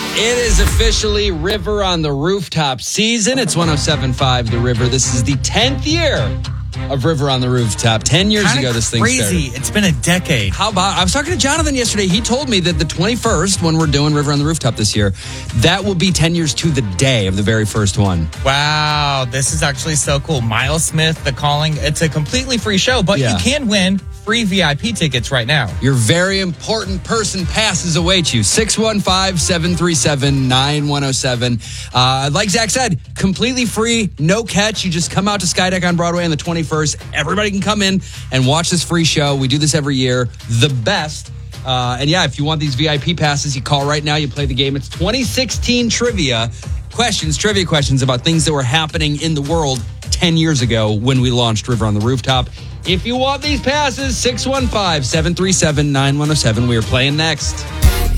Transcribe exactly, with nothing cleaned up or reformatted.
It is officially River on the Rooftop season. It's one oh seven point five The River. This is the tenth year of River on the Rooftop. ten years Kinda ago, this thing crazy. started. It's been a decade. How about, I was talking to Jonathan yesterday. He told me that the twenty-first, when we're doing River on the Rooftop this year, that will be ten years to the day of the very first one. Wow, this is actually so cool. Miles Smith, The Calling. It's a completely free show, but Yeah. you can win free V I P tickets right now. Your very important person passes await you. six one five, seven three seven, nine one oh seven. Uh, like Zach said, completely free, no catch. You just come out to Skydeck on Broadway on the twenty-first. Everybody can come in and watch this free show. We do this every year. The best. Uh, and yeah, if you want these V I P passes, you call right now. You play the game. It's twenty sixteen trivia questions, trivia questions about things that were happening in the world ten years ago when we launched River on the Rooftop. If you want these passes, six one five, seven three seven, nine one oh seven. We are playing next.